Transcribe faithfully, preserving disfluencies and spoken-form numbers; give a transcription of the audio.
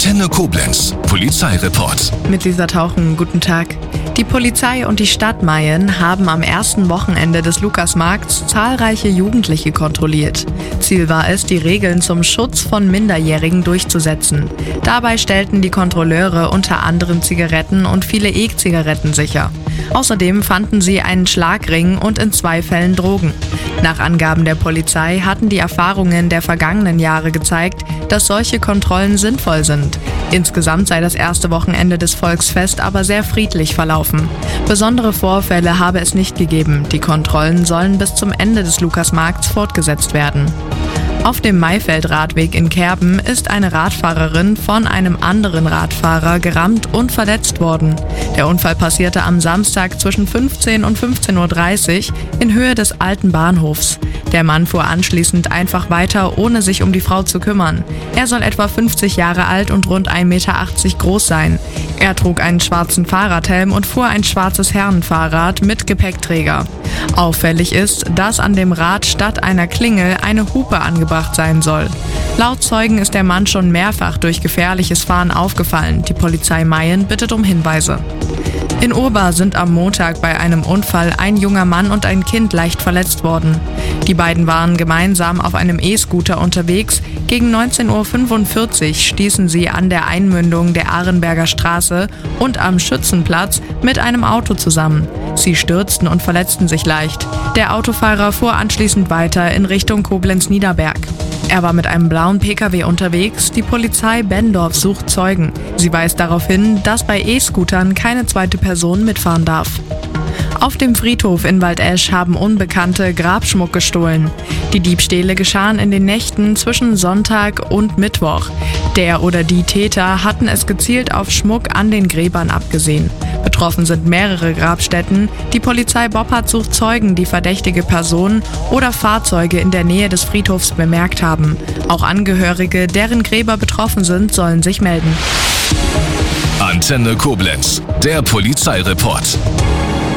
Antenne Koblenz, Polizeireport. Mit Lisa Tauchen, guten Tag. Die Polizei und die Stadt Mayen haben am ersten Wochenende des Lukasmarkts zahlreiche Jugendliche kontrolliert. Ziel war es, die Regeln zum Schutz von Minderjährigen durchzusetzen. Dabei stellten die Kontrolleure unter anderem Zigaretten und viele E-Zigaretten sicher. Außerdem fanden sie einen Schlagring und in zwei Fällen Drogen. Nach Angaben der Polizei hatten die Erfahrungen der vergangenen Jahre gezeigt, dass solche Kontrollen sinnvoll sind. Insgesamt sei das erste Wochenende des Volksfest aber sehr friedlich verlaufen. Besondere Vorfälle habe es nicht gegeben. Die Kontrollen sollen bis zum Ende des Lukasmarkts fortgesetzt werden. Auf dem Maifeld-Radweg in Kerben ist eine Radfahrerin von einem anderen Radfahrer gerammt und verletzt worden. Der Unfall passierte am Samstag zwischen fünfzehn und fünfzehn Uhr dreißig in Höhe des alten Bahnhofs. Der Mann fuhr anschließend einfach weiter, ohne sich um die Frau zu kümmern. Er soll etwa fünfzig Jahre alt und rund ein Meter achtzig groß sein. Er trug einen schwarzen Fahrradhelm und fuhr ein schwarzes Herrenfahrrad mit Gepäckträger. Auffällig ist, dass an dem Rad statt einer Klingel eine Hupe angebracht sein soll. Laut Zeugen ist der Mann schon mehrfach durch gefährliches Fahren aufgefallen. Die Polizei Mayen bittet um Hinweise. In Urbar sind am Montag bei einem Unfall ein junger Mann und ein Kind leicht verletzt worden. Die beiden waren gemeinsam auf einem E-Scooter unterwegs. Gegen neunzehn Uhr fünfundvierzig stießen sie an der Einmündung der Arenberger Straße und am Schützenplatz mit einem Auto zusammen. Sie stürzten und verletzten sich leicht. Der Autofahrer fuhr anschließend weiter in Richtung Koblenz-Niederberg. Er war mit einem blauen Pkw unterwegs. Die Polizei Benndorf sucht Zeugen. Sie weist darauf hin, dass bei E-Scootern keine zweite Person mitfahren darf. Auf dem Friedhof in Waldesch haben Unbekannte Grabschmuck gestohlen. Die Diebstähle geschahen in den Nächten zwischen Sonntag und Mittwoch. Der oder die Täter hatten es gezielt auf Schmuck an den Gräbern abgesehen. Betroffen sind mehrere Grabstätten. Die Polizei Boppard sucht Zeugen, die verdächtige Personen oder Fahrzeuge in der Nähe des Friedhofs bemerkt haben. Auch Angehörige, deren Gräber betroffen sind, sollen sich melden. Antenne Koblenz, der Polizeireport.